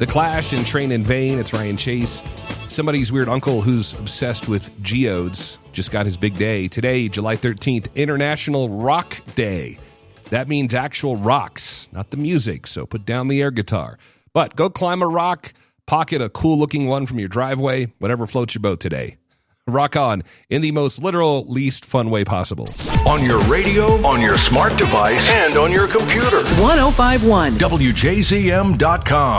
The Clash and Train in Vain. It's Ryan Chase. Somebody's weird uncle who's obsessed with geodes just got his big day. Today, July 13th, International Rock Day. That means actual rocks, not the music, so put down the air guitar. But go climb a rock, pocket a cool-looking one from your driveway, whatever floats your boat today. Rock on in the most literal, least fun way possible. On your radio, on your smart device, and on your computer. 1051 WJZM.com.